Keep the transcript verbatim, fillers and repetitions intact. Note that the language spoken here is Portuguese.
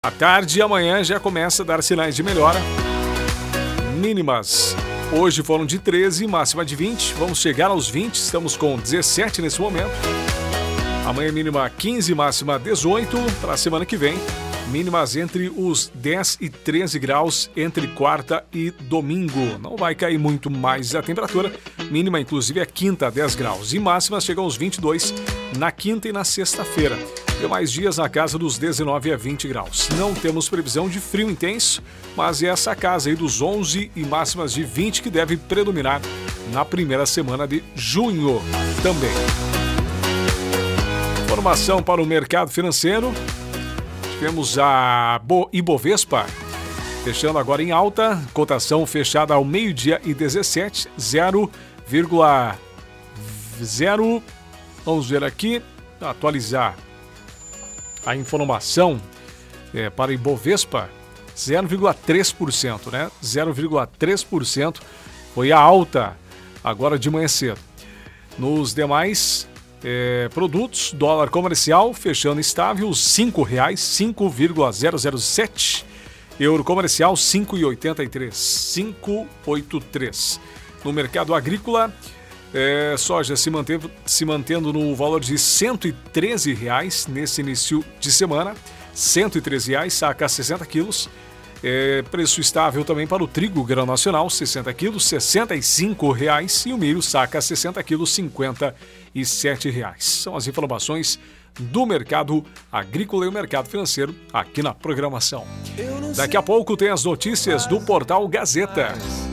À tarde e amanhã já começa a dar sinais de melhora. Mínimas hoje foram de treze, máxima de vinte. Vamos chegar aos vinte, estamos com dezessete nesse momento. Amanhã mínima quinze, máxima dezoito. Para a semana que vem, mínimas entre os dez e treze graus entre quarta e domingo. Não vai cair muito mais a temperatura. Mínima, inclusive, é quinta, dez graus. E máximas chegam aos vinte e dois na quinta e na sexta-feira. Demais dias na casa dos dezenove a vinte graus. Não temos previsão de frio intenso, mas é essa casa aí dos onze e máximas de vinte que deve predominar na primeira semana de junho também. Informação para o mercado financeiro. Tivemos a Ibovespa fechando agora em alta, cotação fechada ao meio-dia e dezessete, zero vírgula zero. Vamos ver aqui, atualizar a informação é, para Ibovespa, zero vírgula três por cento, né? zero vírgula três por cento foi a alta agora de manhã cedo. Nos demais é, produtos, dólar comercial fechando estável, cinco reais, cinco vírgula zero zero sete. Euro comercial, cinco vírgula oitenta e três, cinco vírgula oitenta e três. No mercado agrícola, É, soja se mantendo, se mantendo no valor de cento e treze reais nesse início de semana, cento e treze reais, saca sessenta quilos. É, preço estável também para o trigo grão nacional, sessenta quilos, sessenta e cinco reais, e o milho saca sessenta quilos, cinquenta e sete reais. São as informações do mercado agrícola e o mercado financeiro aqui na programação. Daqui a pouco tem as notícias do Portal Gazeta.